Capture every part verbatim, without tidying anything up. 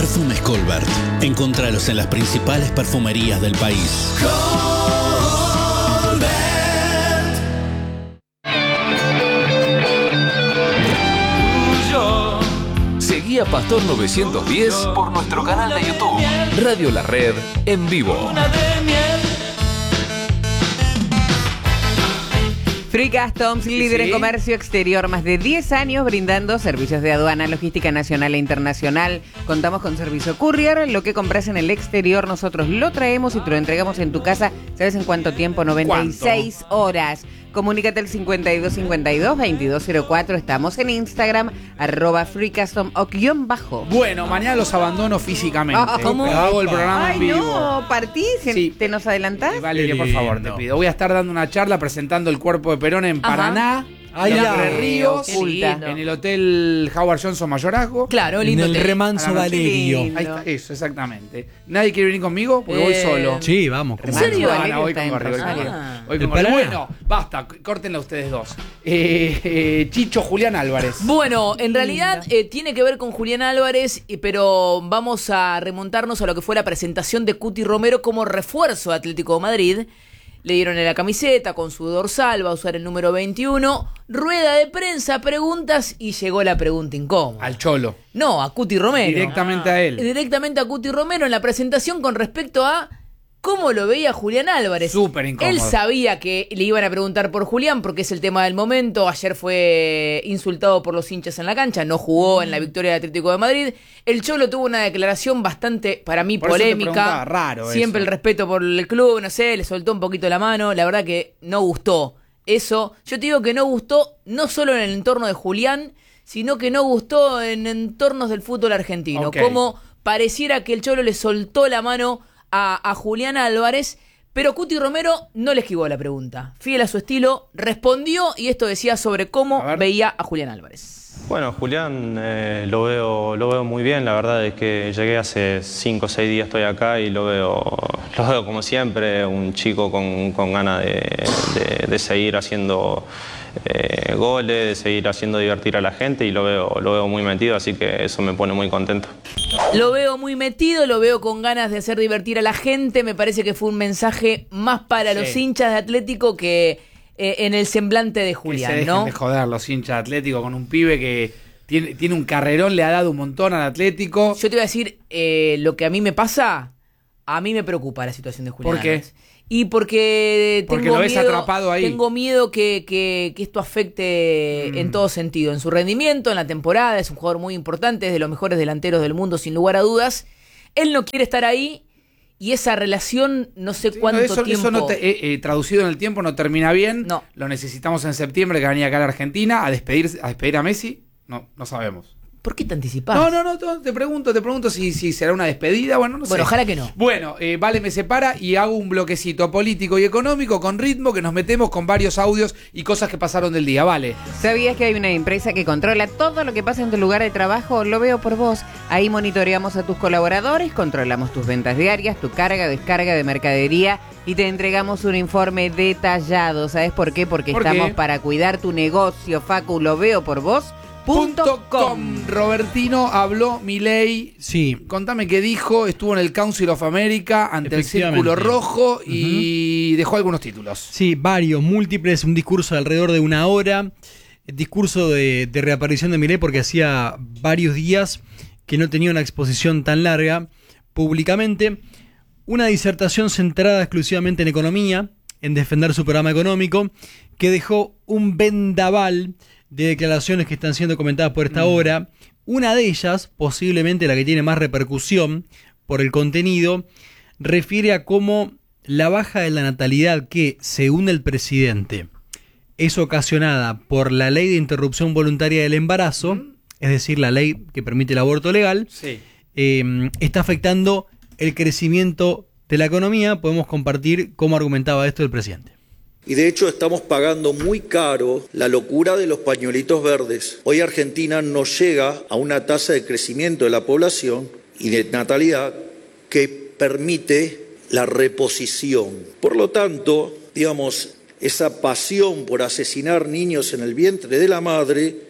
Perfumes Colbert. Encontralos en las principales perfumerías del país. Colbert. Seguí a Pastor novecientos diez por nuestro canal de YouTube. Radio La Red en vivo. Free Customs, líder sí. en comercio exterior, más de diez años brindando servicios de aduana, logística nacional e internacional. Contamos con servicio courier, lo que compras en el exterior nosotros lo traemos y te lo entregamos en tu casa. ¿Sabes en cuánto tiempo? noventa y seis ¿Cuánto? Horas. Comunícate al cincuenta y dos cincuenta y dos veintidós cero cuatro. Estamos en Instagram, arroba Free Custom o guión bajo. Bueno, mañana los abandono físicamente. Oh, ¿Cómo? Hago el programa Ay, en vivo. no, partís, Sí. ¿te nos adelantás? Eh, Valeria, por favor, te pido. Voy a estar dando una charla presentando el cuerpo de Perón en Ajá. Paraná. Ay, en ya. Entre Ríos, Qué lindo. en el hotel Howard Johnson Mayorazgo. Claro, En lindo. el te- remanso a la noche. Valerio. Lindo. Ahí está, eso, exactamente. ¿Nadie quiere venir conmigo? Porque voy Eh, solo. Sí, vamos. ¿En ¿cómo serio? no? Ana, Valerio voy está con en Gorri, voy con Rosario. Gorri. Ah. Voy ¿El con Gorri. Paraná? Bueno, basta, córtenla ustedes dos. Eh, eh, Chicho Julián Álvarez. Bueno, en realidad eh, tiene que ver con Julián Álvarez, eh, pero vamos a remontarnos a lo que fue la presentación de Cuti Romero como refuerzo de Atlético de Madrid. Le dieron en la camiseta con su dorsal, va a usar el número veintiuno. Rueda de prensa, preguntas y llegó la pregunta incómoda. Al Cholo. No, a Cuti Romero. Directamente a él. Directamente a Cuti Romero en la presentación con respecto a cómo lo veía Julián Álvarez. Súper incómodo. Él sabía que le iban a preguntar por Julián porque es el tema del momento. Ayer fue insultado por los hinchas en la cancha, no jugó en la victoria del Atlético de Madrid. El Cholo tuvo una declaración bastante, para mí, Por eso te polémica. preguntaba, raro Siempre eso. el respeto por el club, no sé, le soltó un poquito la mano. La verdad que no gustó eso. Yo te digo que no gustó no solo en el entorno de Julián, sino que no gustó en entornos del fútbol argentino. Ok. Como pareciera que el Cholo le soltó la mano a, a Julián Álvarez, pero Cuti Romero no le esquivó la pregunta. Fiel a su estilo, respondió y esto decía sobre cómo A ver. veía a Julián Álvarez. Bueno, Julián eh, lo veo, lo veo muy bien, la verdad es que llegué hace cinco o seis días, estoy acá y lo veo, lo veo como siempre, un chico con, con ganas de, de, de seguir haciendo eh, goles, de seguir haciendo divertir a la gente y lo veo, lo veo muy metido, así que eso me pone muy contento. Lo veo muy metido, lo veo con ganas de hacer divertir a la gente. Me parece que fue un mensaje más para Sí. los hinchas de Atlético que eh, en el semblante de Que se Julián, dejen ¿no? de joder los hinchas de Atlético con un pibe que tiene, tiene un carrerón, le ha dado un montón al Atlético. Yo te voy a decir eh, lo que a mí me pasa. A mí me preocupa la situación de Julián ¿Por qué? Álvarez. Y porque Porque tengo lo ves miedo, atrapado ahí. Tengo miedo que, que, que esto afecte Mm. en todo sentido. En su rendimiento, en la temporada. Es un jugador muy importante, es de los mejores delanteros del mundo, sin lugar a dudas. Él no quiere estar ahí y esa relación, no sé Sí, cuánto no, eso, tiempo... eso no te- eh, eh, traducido en el tiempo no termina bien. No. Lo necesitamos en septiembre que venía acá a la Argentina a despedir, a despedir a Messi. No, no sabemos. ¿Por qué te anticipás? No, no, no, no, te pregunto, te pregunto si, si será una despedida, bueno, no sé. Bueno, ojalá que no. Bueno, eh, Vale me separa y hago un bloquecito político y económico con ritmo que nos metemos con varios audios y cosas que pasaron del día, Vale. ¿Sabías que hay una empresa que controla todo lo que pasa en tu lugar de trabajo? Lo veo por vos. Ahí monitoreamos a tus colaboradores, controlamos tus ventas diarias, tu carga, descarga de mercadería y te entregamos un informe detallado. ¿Sabes por qué? Porque ¿Por estamos qué? para cuidar tu negocio, Facu. Lo veo por vos. Punto com. Robertino habló Milei. Sí. Contame qué dijo. Estuvo en el Council of America ante el Efectivamente. Círculo Rojo y dejó algunos títulos. Sí, varios, múltiples, un discurso de alrededor de una hora, el discurso de, de reaparición de Milei porque hacía varios días que no tenía una exposición tan larga públicamente, una disertación centrada exclusivamente en economía, en defender su programa económico, que dejó un vendaval de declaraciones que están siendo comentadas por esta Mm. hora. Una de ellas, posiblemente la que tiene más repercusión por el contenido, refiere a cómo la baja de la natalidad que, según el presidente, es ocasionada por la ley de interrupción voluntaria del embarazo, Mm. es decir, la ley que permite el aborto legal, Sí. eh, está afectando el crecimiento de la economía. Podemos compartir cómo argumentaba esto el presidente. Y de hecho estamos pagando muy caro la locura de los pañuelitos verdes. Hoy Argentina no llega a una tasa de crecimiento de la población y de natalidad que permite la reposición. Por lo tanto, digamos, esa pasión por asesinar niños en el vientre de la madre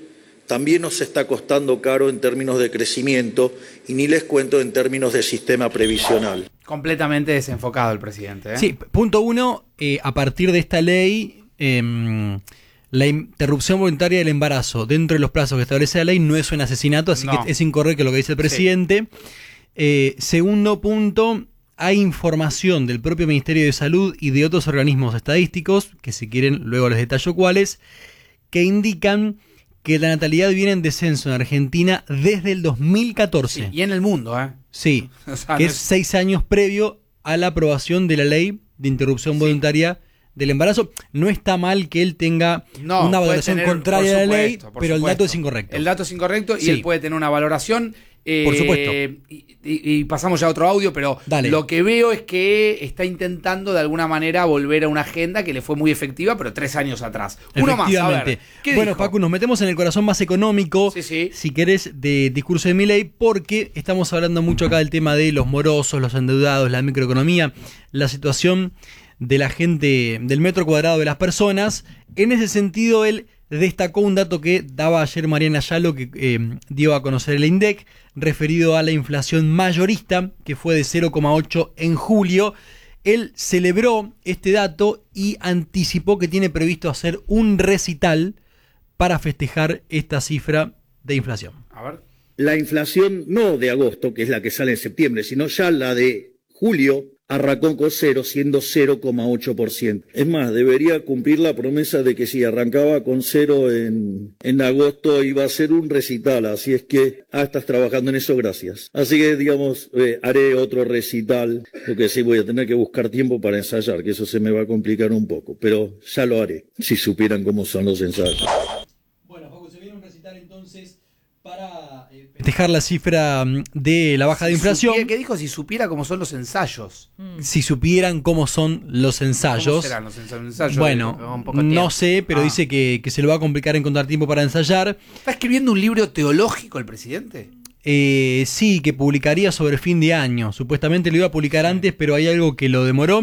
también nos está costando caro en términos de crecimiento y ni les cuento en términos de sistema previsional. Completamente desenfocado el presidente, ¿eh? Sí, punto uno, eh, a partir de esta ley, eh, la interrupción voluntaria del embarazo dentro de los plazos que establece la ley no es un asesinato, así no. que es incorrecto lo que dice el presidente. Sí. Eh, segundo punto, hay información del propio Ministerio de Salud y de otros organismos estadísticos, que si quieren luego les detallo cuáles, que indican que la natalidad viene en descenso en Argentina desde el dos mil catorce. Sí, y en el mundo, ¿eh? Sí, o sea, que no es es... seis años previo a la aprobación de la ley de interrupción sí. voluntaria del embarazo. No está mal que él tenga no, una valoración tener, contraria supuesto, a la ley, pero supuesto. el dato es incorrecto. El dato es incorrecto y sí. él puede tener una valoración. Eh, Por supuesto. Y, y, y pasamos ya a otro audio, pero Dale. Lo que veo es que está intentando de alguna manera volver a una agenda que le fue muy efectiva, pero tres años atrás. Uno más, a ver. ¿Qué bueno, dijo? Facu, nos metemos en el corazón más económico, sí, sí. si querés, de discurso de Milei, porque estamos hablando mucho acá del tema de los morosos, los endeudados, la microeconomía, la situación de la gente, del metro cuadrado de las personas. En ese sentido, él destacó un dato que daba ayer Mariana Yalo, que eh, dio a conocer el INDEC, referido a la inflación mayorista, que fue de cero coma ocho en julio. Él celebró este dato y anticipó que tiene previsto hacer un recital para festejar esta cifra de inflación. A ver. La inflación no de agosto, que es la que sale en septiembre, sino ya la de julio, arrancó con cero, siendo cero coma ocho por ciento. Es más, debería cumplir la promesa de que si arrancaba con cero en, en agosto iba a ser un recital, así es que, ah, estás trabajando en eso, gracias. Así que, digamos, eh, haré otro recital, porque sí voy a tener que buscar tiempo para ensayar, que eso se me va a complicar un poco, pero ya lo haré, si supieran cómo son los ensayos. Bueno, Paco, se viene un recital entonces para eh, festejar la cifra de la baja si de inflación. Supiera, ¿qué dijo? Si supiera cómo son los ensayos. Si supieran cómo son los ensayos. ¿Cómo serán los ensayos? Bueno, no sé, pero ah. dice que, que se lo va a complicar encontrar tiempo para ensayar. ¿Está escribiendo un libro teológico el presidente? Eh, sí, que publicaría sobre fin de año. Supuestamente lo iba a publicar sí. antes, pero hay algo que lo demoró.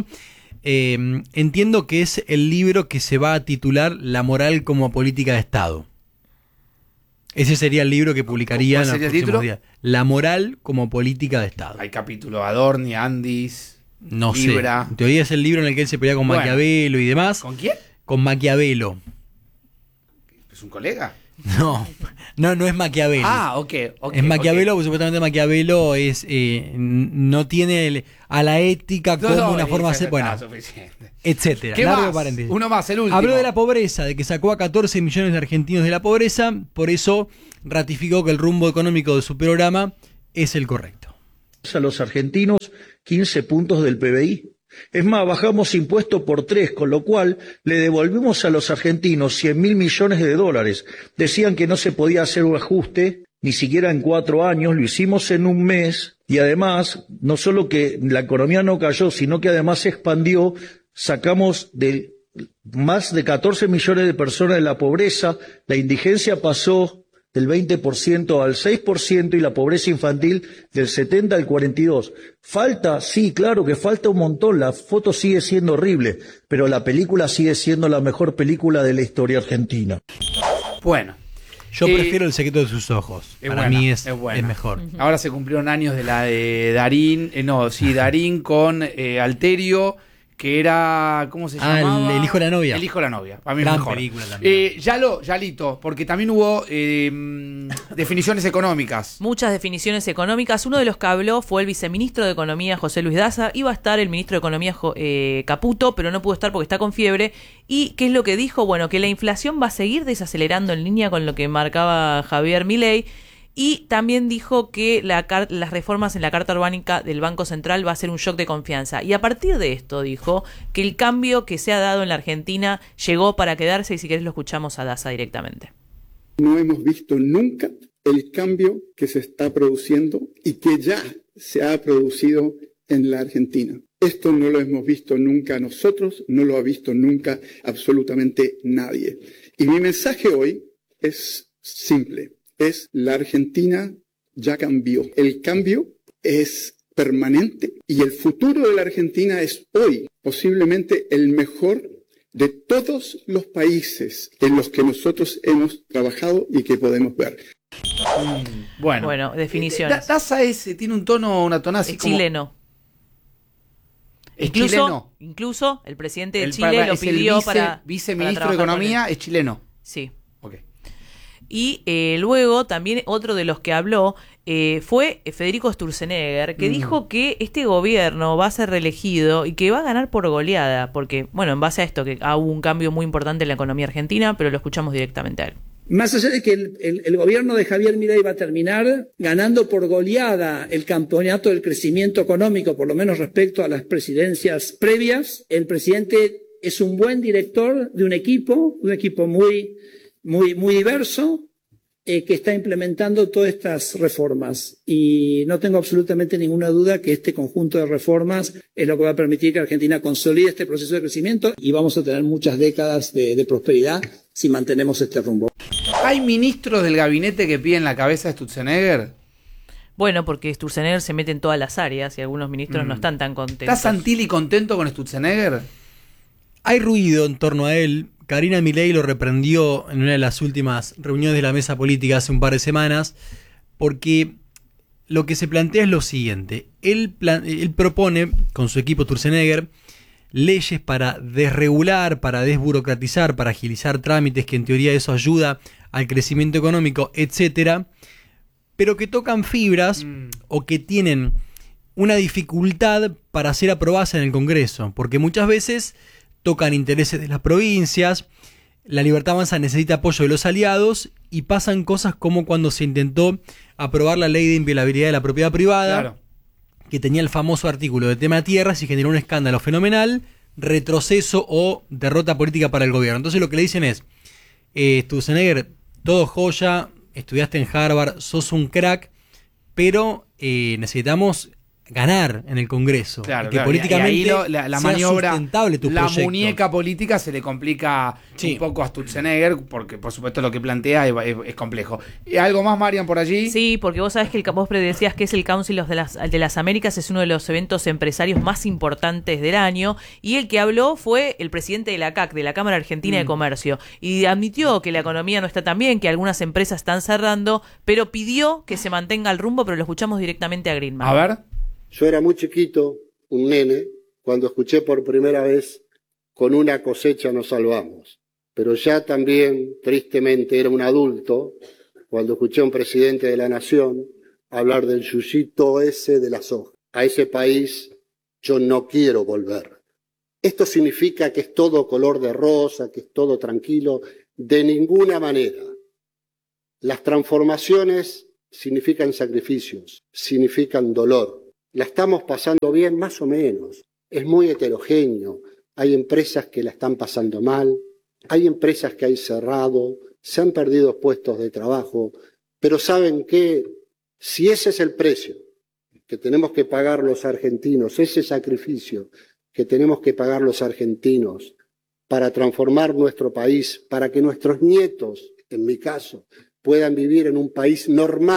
Eh, entiendo que es el libro que se va a titular La moral como política de Estado. Ese sería el libro que publicaría en los próximos días. La moral como política de Estado. Hay capítulo Adorni, Andis, no Libra. sé. En teoría es el libro en el que él se pelea con bueno. Maquiavelo y demás. ¿Con quién? Con Maquiavelo. ¿Es un colega? No, no, no es Maquiavelo. Ah, ok. okay es Maquiavelo, okay. porque supuestamente Maquiavelo es eh, no tiene el, a la ética como no, no, una forma de ser. Bueno, etcétera. ¿Qué Largo más? Paréntesis. Uno más, el último. Habló de la pobreza, de que sacó a catorce millones de argentinos de la pobreza, por eso ratificó que el rumbo económico de su programa es el correcto. A los argentinos quince puntos del P B I. Es más, bajamos impuestos por tres, con lo cual le devolvimos a los argentinos cien mil millones de dólares. Decían que no se podía hacer un ajuste, ni siquiera en cuatro años, lo hicimos en un mes, y además, no solo que la economía no cayó, sino que además se expandió, sacamos de más de catorce millones de personas de la pobreza, la indigencia pasó del veinte por ciento al seis por ciento y la pobreza infantil del setenta al cuarenta y dos. Falta, sí, claro que falta un montón, la foto sigue siendo horrible, pero la película sigue siendo la mejor película de la historia argentina. Bueno. Yo eh, prefiero El secreto de sus ojos, para buena, mí es, es, es mejor. Ahora se cumplieron años de la de Darín, eh, no, sí, Darín con eh, Alterio, que era, ¿cómo se ah, llamaba? El, el hijo de la novia. El hijo de la novia, para mí Gran es mejor. película también. Eh, Yalo, Yalito, porque también hubo eh, definiciones económicas. Muchas definiciones económicas. Uno de los que habló fue el viceministro de Economía, José Luis Daza. Iba a estar el ministro de Economía, eh, Caputo, pero no pudo estar porque está con fiebre. ¿Y qué es lo que dijo? Bueno, que la inflación va a seguir desacelerando en línea con lo que marcaba Javier Milei. Y también dijo que la, las reformas en la Carta Orgánica del Banco Central va a ser un shock de confianza. Y a partir de esto dijo que el cambio que se ha dado en la Argentina llegó para quedarse, y si querés lo escuchamos a Daza directamente. No hemos visto nunca el cambio que se está produciendo y que ya se ha producido en la Argentina. Esto no lo hemos visto nunca nosotros, no lo ha visto nunca absolutamente nadie. Y mi mensaje hoy es simple. Es la Argentina ya cambió. El cambio es permanente y el futuro de la Argentina es hoy posiblemente el mejor de todos los países en los que nosotros hemos trabajado y que podemos ver. Bueno, Bueno, definiciones. Da- Daza ese tiene un tono, una tonada Es chileno. Es incluso, chileno. Incluso el presidente de El Chile para- lo es el pidió vice- para. viceministro para de trabajar con Economía él. es chileno. Sí. Ok. Y eh, luego también otro de los que habló eh, fue Federico Sturzenegger, que Mm. dijo que este gobierno va a ser reelegido y que va a ganar por goleada, porque, bueno, en base a esto, que hubo un cambio muy importante en la economía argentina, pero lo escuchamos directamente a él. Más allá de que el, el, el gobierno de Javier Milei va a terminar ganando por goleada el campeonato del crecimiento económico, por lo menos respecto a las presidencias previas, el presidente es un buen director de un equipo, un equipo muy, muy, muy diverso, eh, que está implementando todas estas reformas. Y no tengo absolutamente ninguna duda que este conjunto de reformas es lo que va a permitir que Argentina consolide este proceso de crecimiento y vamos a tener muchas décadas de, de prosperidad si mantenemos este rumbo. ¿Hay ministros del gabinete que piden la cabeza de Sturzenegger? Bueno, porque Sturzenegger se mete en todas las áreas y algunos ministros Mm. no están tan contentos. ¿Está Santilli contento con Sturzenegger? Hay ruido en torno a él. Karina Milei lo reprendió en una de las últimas reuniones de la mesa política hace un par de semanas, porque lo que se plantea es lo siguiente. Él, plan- él propone, con su equipo Sturzenegger, leyes para desregular, para desburocratizar, para agilizar trámites, que en teoría eso ayuda al crecimiento económico, etcétera, pero que tocan fibras Mm. o que tienen una dificultad para ser aprobadas en el Congreso, porque muchas veces tocan intereses de las provincias, la Libertad Avanza necesita apoyo de los aliados y pasan cosas como cuando se intentó aprobar la ley de inviolabilidad de la propiedad privada, Claro. que tenía el famoso artículo de tema tierras y generó un escándalo fenomenal, retroceso o derrota política para el gobierno. Entonces lo que le dicen es, eh, Sturzenegger, todo joya, estudiaste en Harvard, sos un crack, pero eh, necesitamos ganar en el Congreso. Claro, y que claro. políticamente Y ahí lo- la, la sea maniobra, sustentable tu la proyecto. muñeca política se le complica Sí. un poco a Sturzenegger, porque por supuesto lo que plantea es, es- es complejo. ¿Y algo más, Marian, por allí? Sí, porque vos sabés que el, vos decías que es el Council de las, de las Américas, es uno de los eventos empresarios más importantes del año, y el que habló fue el presidente de la C A C, de la Cámara Argentina Mm. de Comercio, y admitió que la economía no está tan bien, que algunas empresas están cerrando, pero pidió que se mantenga el rumbo, pero lo escuchamos directamente a Greenman. A ver. Yo era muy chiquito, un nene, cuando escuché por primera vez con una cosecha nos salvamos. Pero ya también, tristemente, era un adulto cuando escuché a un presidente de la nación hablar del yuyito ese de la soja. A ese país yo no quiero volver. ¿Esto significa que es todo color de rosa, que es todo tranquilo? De ninguna manera. Las transformaciones significan sacrificios, significan dolor. La estamos pasando bien, más o menos. Es muy heterogéneo. Hay empresas que la están pasando mal, hay empresas que hay cerrado, se han perdido puestos de trabajo, pero ¿saben qué? Si ese es el precio que tenemos que pagar los argentinos, ese sacrificio que tenemos que pagar los argentinos para transformar nuestro país, para que nuestros nietos, en mi caso, puedan vivir en un país normal,